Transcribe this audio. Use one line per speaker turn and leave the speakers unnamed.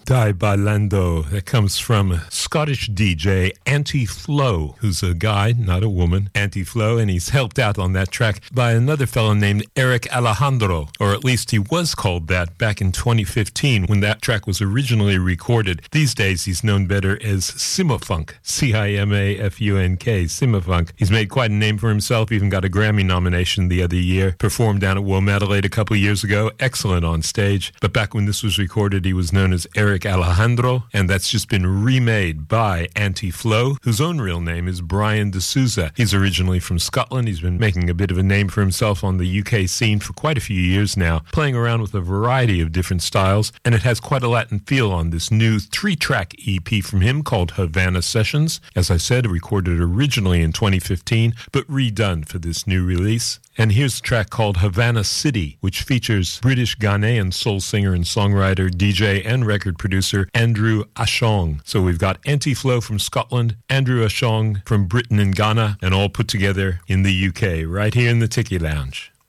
Stai Ballando. That comes from Scottish DJ Anti-Flow, who's a guy, not a woman, Anti-Flow, and he's helped out on that track by another fellow named Eric Alejandro, or at least he was called that back in 2015 when that track was originally recorded. These days he's known better as Cimafunk, C-I-M-A-F-U-N-K, Cimafunk. He's made quite a name for himself, even got a Grammy nomination the other year, performed down at Womadelaide a couple of years ago, excellent on stage, but back when this was recorded he was known as Eric Alejandro, and that's just been remade by Anti-Flow, whose own real name is Brian D'Souza. He's originally from Scotland. He's been making a bit of a name for himself on the UK scene for quite a few years now, playing around with a variety of different styles, and it has quite a Latin feel on this new 3-track EP from him called Havana Sessions. As I said, recorded originally in 2015, but redone for this new release. And here's a track called Havana City, which features British Ghanaian soul singer and songwriter, DJ, and record producer Andrew Ashong. So we've got Anti-Flow from Scotland, Andrew Ashong from Britain and Ghana, and all put together in the UK, right here in the Tiki Lounge.